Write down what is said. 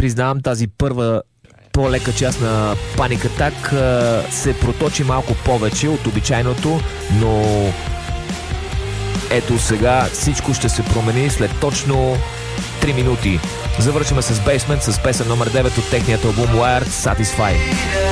признавам, тази първа по-лека част на Panic Attack се проточи малко повече от обичайното, но ето сега всичко ще се промени след точно 3 минути. Завършваме с Basement, с песен номер 9 от техният албум Wired Satisfied.